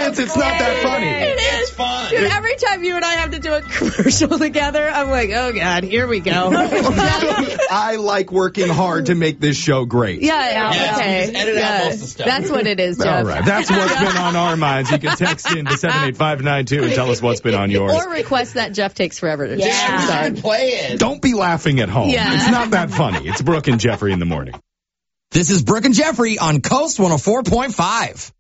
Lance, it's not that funny. It's fun. Dude, every time you and I have to do a commercial together, I'm like, oh, God, here we go. I like working hard to make this show great. Yeah, Yes, okay. you just edit out most of the stuff. That's what it is, Jeff. All right. That's what's been on our minds. You can text in to 78592 and tell us what's been on yours. Or request that Jeff takes forever to do. Yeah, we can play it. Don't be laughing at home. Yeah. It's not that funny. It's Brooke and Jeffrey in the morning. This is Brooke and Jeffrey on Coast 104.5.